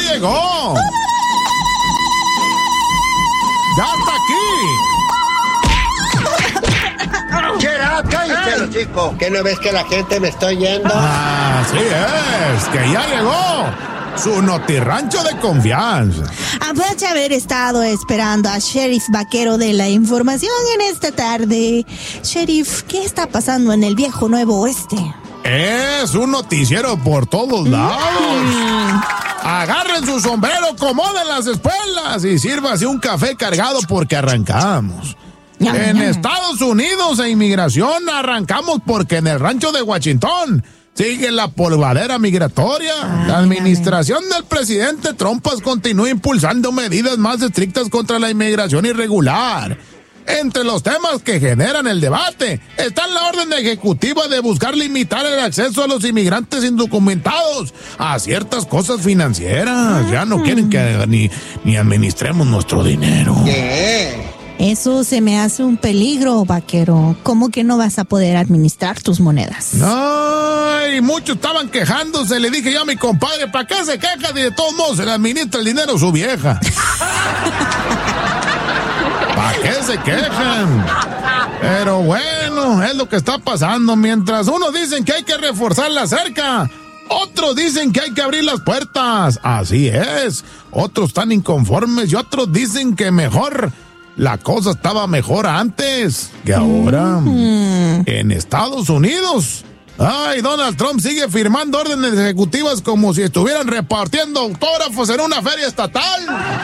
llegó. ¡Ya está aquí! Get up, cállate, chico. ¿Qué no ves que la gente me está oyendo? Así es, que ya llegó su notirrancho de confianza. Aparte de haber estado esperando a Sheriff Vaquero de la información en esta tarde. Sheriff, ¿qué está pasando en el viejo Nuevo Oeste? Es un noticiero por todos lados. Agarren su sombrero, acomoden las espuelas y sírvase un café cargado porque arrancamos. En Estados Unidos e inmigración arrancamos porque en el rancho de Washington sigue la polvadera migratoria. La administración del presidente Trump continúa impulsando medidas más estrictas contra la inmigración irregular. Entre los temas que generan el debate está la orden ejecutiva de buscar limitar el acceso a los inmigrantes indocumentados a ciertas cosas financieras. Ya no quieren que ni administremos nuestro dinero. ¿Qué? Eso se me hace un peligro, Vaquero. ¿Cómo que no vas a poder administrar tus monedas? Ay, muchos estaban quejándose. Le dije yo a mi compadre, ¿para qué se queja? Y de todos modos se le administra el dinero a su vieja. ¿Para qué se quejan? Pero bueno, es lo que está pasando. Mientras unos dicen que hay que reforzar la cerca, otros dicen que hay que abrir las puertas. Así es. Otros están inconformes y otros dicen que mejor... La cosa estaba mejor antes que ahora. En Estados Unidos. Ay, Donald Trump sigue firmando órdenes ejecutivas como si estuvieran repartiendo autógrafos en una feria estatal.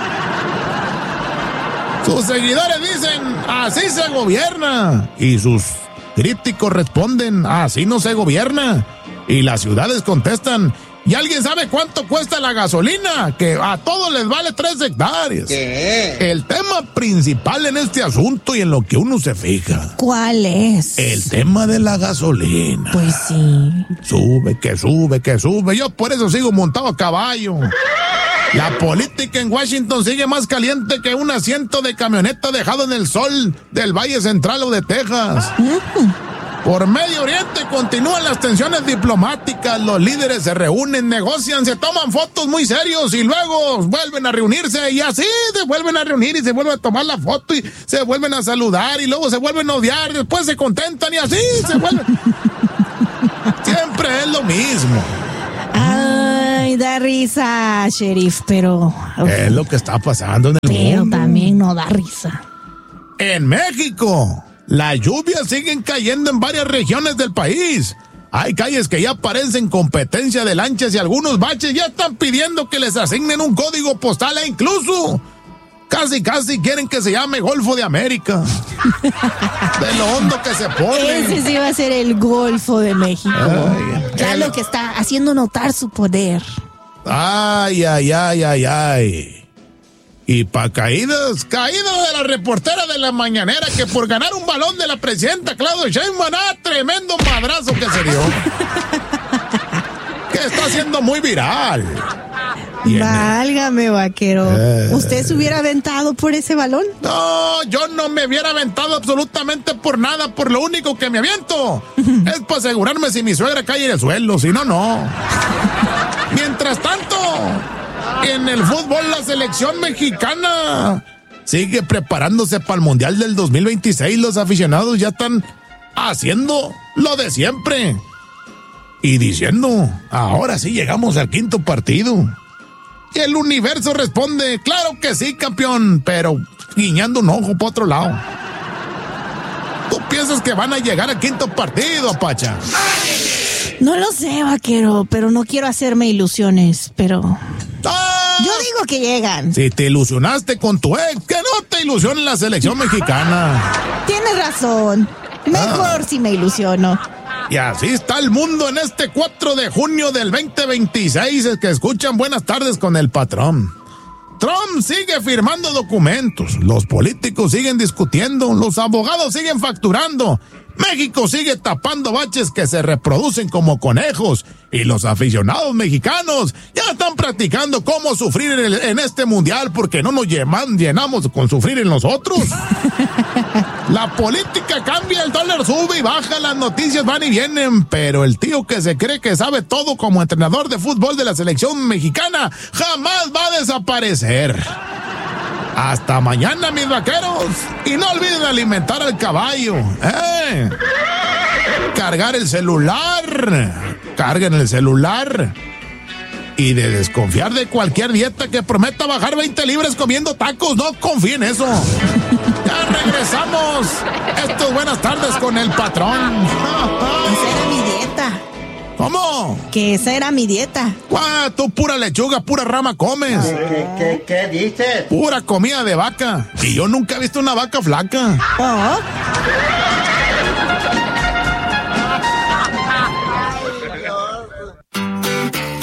Sus seguidores dicen, así se gobierna. Y sus críticos responden, así no se gobierna. Y las ciudades contestan, ¿y alguien sabe cuánto cuesta la gasolina? Que a todos les vale 3 hectáreas. ¿Qué? El tema principal en este asunto y en lo que uno se fija. ¿Cuál es? El tema de la gasolina. Pues sí. Sube, que sube, que sube. Yo por eso sigo montado a caballo. La política en Washington sigue más caliente que un asiento de camioneta dejado en el sol del Valle Central o de Texas. Por Medio Oriente continúan las tensiones diplomáticas, los líderes se reúnen, negocian, se toman fotos muy serios y luego vuelven a reunirse y así se vuelven a reunir y se vuelven a tomar la foto y se vuelven a saludar y luego se vuelven a odiar, después se contentan y así se vuelven. Siempre es lo mismo. Ay, da risa, Sheriff, pero... Es lo que está pasando en el mundo. Pero también no da risa. En México... Las lluvias siguen cayendo en varias regiones del país. Hay calles que ya parecen competencia de lanchas y algunos baches ya están pidiendo que les asignen un código postal e incluso casi quieren que se llame Golfo de América. De lo hondo que se pone. Ese sí va a ser el Golfo de México. Ay, ya lo que está haciendo notar su poder. Ay. Y pa' caídas de la reportera de la mañanera que por ganar un balón de la presidenta Claudia Sheinbaum, tremendo madrazo que se dio. Que está siendo muy viral. Válgame, Vaquero. ¿Usted se hubiera aventado por ese balón? No, yo no me hubiera aventado absolutamente por nada. Por lo único que me aviento es para asegurarme si mi suegra cae en el suelo. Si no, no. Mientras tanto... En el fútbol, la selección mexicana sigue preparándose para el Mundial del 2026. Los aficionados ya están haciendo lo de siempre. Y diciendo, ahora sí llegamos al 5º partido. Y el universo responde, claro que sí, campeón, pero guiñando un ojo para otro lado. ¿Tú piensas que van a llegar al 5º partido, Pacha? No lo sé, Vaquero, pero no quiero hacerme ilusiones, pero... Yo digo que llegan. Si te ilusionaste con tu ex, que no te ilusione la selección mexicana. Tienes razón. Mejor si me ilusiono. Y así está el mundo en este 4 de junio del 2026. Es que escuchan Buenas Tardes con el Patrón. Trump sigue firmando documentos. Los políticos siguen discutiendo. Los abogados siguen facturando. México sigue tapando baches que se reproducen como conejos y los aficionados mexicanos ya están practicando cómo sufrir en este mundial porque no nos llenamos con sufrir en nosotros. La política cambia, el dólar sube y baja, las noticias van y vienen, pero el tío que se cree que sabe todo como entrenador de fútbol de la selección mexicana jamás va a desaparecer. Hasta mañana, mis vaqueros. Y no olviden alimentar al caballo. Cargar el celular. Carguen el celular. Y de desconfiar de cualquier dieta que prometa bajar 20 libras comiendo tacos. No confíen en eso. Ya regresamos. Esto es Buenas Tardes con el Patrón. Esa era mi dieta. ¿Cómo? Que esa era mi dieta. Tú pura lechuga, pura rama comes. ¿Qué dices? Pura comida de vaca. Y yo nunca he visto una vaca flaca. Oh.